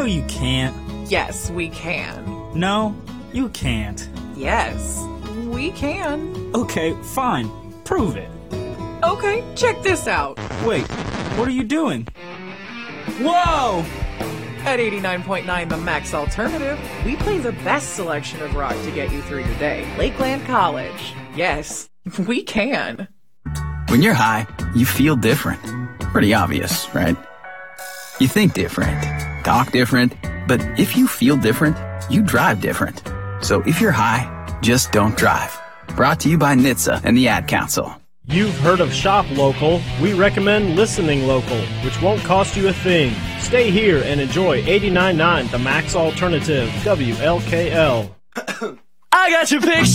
you can't. Yes, we can. No, you can't. Yes, we can. Okay, fine. Prove it. Okay, check this out. Wait, what are you doing? Whoa! At 89.9 The Max Alternative, we play the best selection of rock to get you through your day. Lakeland College. Yes, we can. When you're high, you feel different. Pretty obvious, right? You think different, talk different, but if you feel different, you drive different. So if you're high, just don't drive. Brought to you by NHTSA and the Ad Council. You've heard of Shop Local. We recommend listening local, which won't cost you a thing. Stay here and enjoy 89.9 The Max Alternative, WLKL. I got your picture.